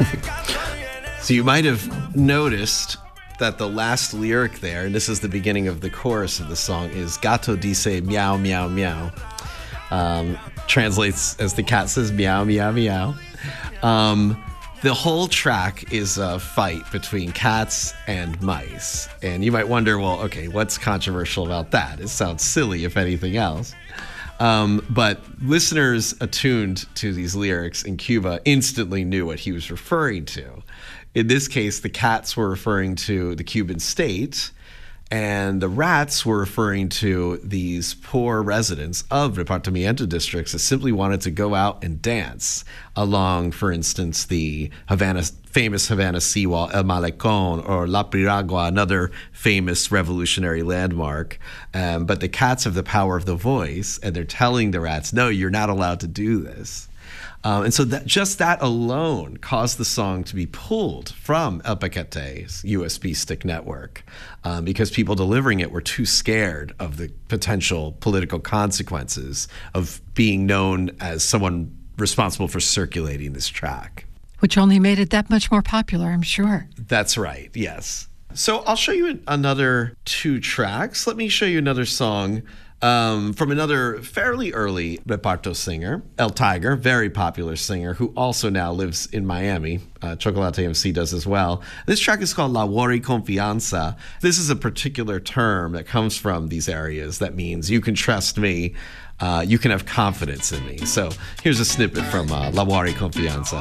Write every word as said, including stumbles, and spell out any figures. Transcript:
So you might have noticed that the last lyric there, and this is the beginning of the chorus of the song, is Gato dice meow, meow, meow. Um, translates as the cat says meow, meow, meow. Um, the whole track is a fight between cats and mice. And you might wonder, well, okay, what's controversial about that? It sounds silly, if anything else. Um, but listeners attuned to these lyrics in Cuba instantly knew what he was referring to. In this case, the cats were referring to the Cuban state, and the rats were referring to these poor residents of Repartimiento districts that simply wanted to go out and dance along, for instance, the Havana, famous Havana seawall, El Malecón, or La Piragua, another famous revolutionary landmark. Um, but the cats have the power of the voice, and they're telling the rats, no, you're not allowed to do this. Um, and so that just that alone caused the song to be pulled from El Paquete's U S B stick network um, because people delivering it were too scared of the potential political consequences of being known as someone responsible for circulating this track. Which only made it that much more popular, I'm sure. That's right, yes. So I'll show you another two tracks. Let me show you another song Um, from another fairly early reparto singer, El Tiger, very popular singer, who also now lives in Miami. Uh, Chocolate M C does as well. This track is called La Worry Confianza. This is a particular term that comes from these areas that means you can trust me, uh, you can have confidence in me. So here's a snippet from uh, La Worry Confianza.